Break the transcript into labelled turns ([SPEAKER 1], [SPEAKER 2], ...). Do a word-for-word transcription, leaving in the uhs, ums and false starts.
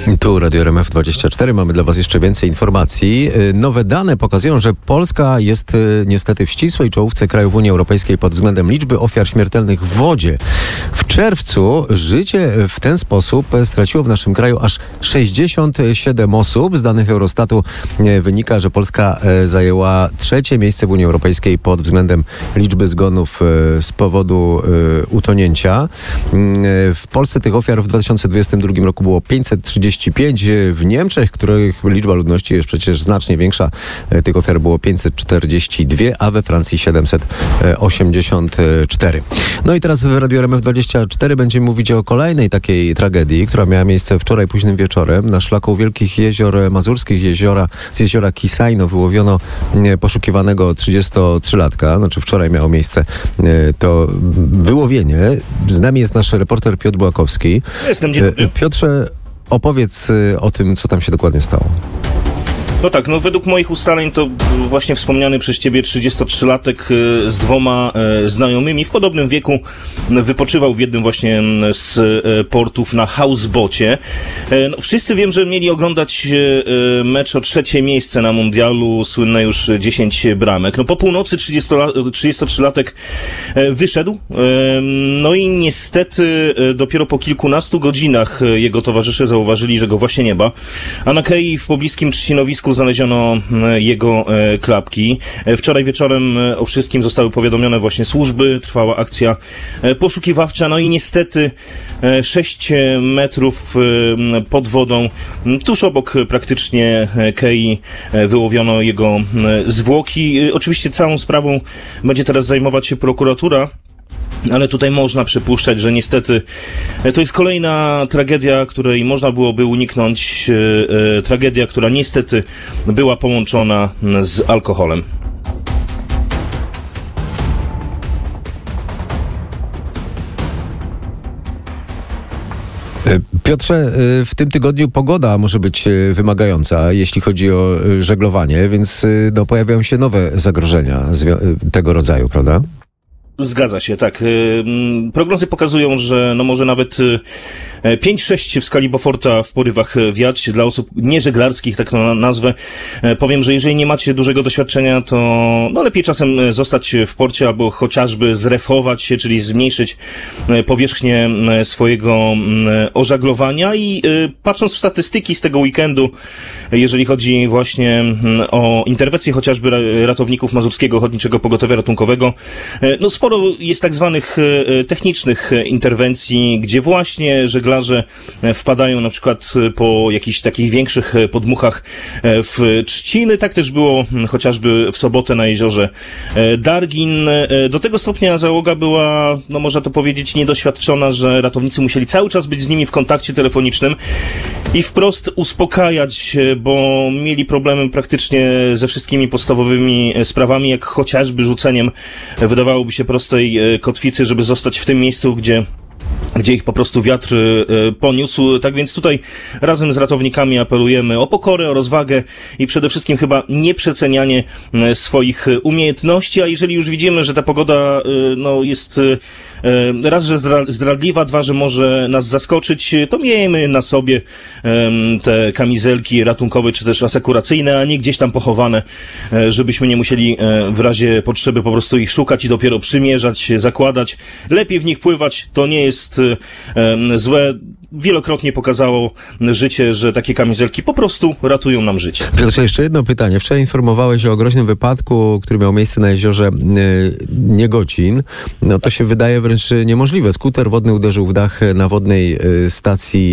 [SPEAKER 1] Tu Radio R M F dwadzieścia cztery. Mamy dla Was jeszcze więcej informacji. Nowe dane pokazują, że Polska jest niestety w ścisłej czołówce krajów Unii Europejskiej pod względem liczby ofiar śmiertelnych w wodzie. W czerwcu życie w ten sposób straciło w naszym kraju aż sześćdziesiąt siedem osób. Z danych Eurostatu wynika, że Polska zajęła trzecie miejsce w Unii Europejskiej pod względem liczby zgonów z powodu utonięcia. W Polsce tych ofiar w dwa tysiące dwudziestym drugim roku było pięćset trzydzieści pięć. W Niemczech, których liczba ludności jest przecież znacznie większa, tych ofiar było pięćset czterdzieści dwa, a we Francji siedemset osiemdziesiąt cztery. No i teraz w Radiu R M F dwadzieścia cztery będziemy mówić o kolejnej takiej tragedii, która miała miejsce wczoraj późnym wieczorem. Na szlaku Wielkich Jezior Mazurskich jeziora, z jeziora Kisajno wyłowiono poszukiwanego trzydziestotrzylatka. Znaczy wczoraj miało miejsce to wyłowienie. Z nami jest nasz reporter Piotr Błakowski.
[SPEAKER 2] Jestem, dzień dobry.
[SPEAKER 1] Piotrze, opowiedz o tym, co tam się dokładnie stało.
[SPEAKER 2] No tak, no według moich ustaleń to właśnie wspomniany przez ciebie trzydziestotrzylatek z dwoma znajomymi w podobnym wieku wypoczywał w jednym właśnie z portów na housebocie. No, wszyscy wiem, że mieli oglądać mecz o trzecie miejsce na mundialu, słynne już dziesięć bramek. No po północy trzydziestotrzylatek wyszedł, no i niestety dopiero po kilkunastu godzinach jego towarzysze zauważyli, że go właśnie nie ma, a na kei w pobliskim trzcinowisku znaleziono jego klapki. Wczoraj wieczorem o wszystkim zostały powiadomione właśnie służby, trwała akcja poszukiwawcza, no i niestety sześć metrów pod wodą, tuż obok praktycznie kei, wyłowiono jego zwłoki. Oczywiście całą sprawą będzie teraz zajmować się prokuratura, ale tutaj można przypuszczać, że niestety to jest kolejna tragedia, której można byłoby uniknąć. E, tragedia, która niestety była połączona z alkoholem.
[SPEAKER 1] Piotrze, w tym tygodniu pogoda może być wymagająca, jeśli chodzi o żeglowanie, więc no, pojawiają się nowe zagrożenia tego rodzaju, prawda?
[SPEAKER 2] Zgadza się, tak. Prognozy pokazują, że no może nawet pięć sześć w skali Beauforta w porywach wiać. Dla osób nieżeglarskich, tak to nazwę, powiem, że jeżeli nie macie dużego doświadczenia, to no lepiej czasem zostać w porcie albo chociażby zrefować się, czyli zmniejszyć powierzchnię swojego ożaglowania. I patrząc w statystyki z tego weekendu, jeżeli chodzi właśnie o interwencje chociażby ratowników Mazurskiego Ochotniczego Pogotowia Ratunkowego, no sporo jest tak zwanych technicznych interwencji, gdzie właśnie żeglarze wpadają na przykład po jakichś takich większych podmuchach w trzciny. Tak też było chociażby w sobotę na jeziorze Dargin. Do tego stopnia załoga była, no można to powiedzieć, niedoświadczona, że ratownicy musieli cały czas być z nimi w kontakcie telefonicznym i wprost uspokajać, bo mieli problemy praktycznie ze wszystkimi podstawowymi sprawami, jak chociażby rzuceniem, wydawałoby się, prostej kotwicy, żeby zostać w tym miejscu, gdzie gdzie ich po prostu wiatr poniósł. Tak więc tutaj razem z ratownikami apelujemy o pokorę, o rozwagę i przede wszystkim chyba nieprzecenianie swoich umiejętności, a jeżeli już widzimy, że ta pogoda no jest raz, że zdradliwa, dwa, że może nas zaskoczyć, to miejmy na sobie te kamizelki ratunkowe czy też asekuracyjne, a nie gdzieś tam pochowane, żebyśmy nie musieli w razie potrzeby po prostu ich szukać i dopiero przymierzać, zakładać. Lepiej w nich pływać, to nie jest złe. Wielokrotnie pokazało życie, że takie kamizelki po prostu ratują nam życie.
[SPEAKER 1] Piotrze, jeszcze jedno pytanie. Wczoraj informowałeś o groźnym wypadku, który miał miejsce na jeziorze Niegocin. No to się wydaje wręcz niemożliwe. Skuter wodny uderzył w dach na wodnej stacji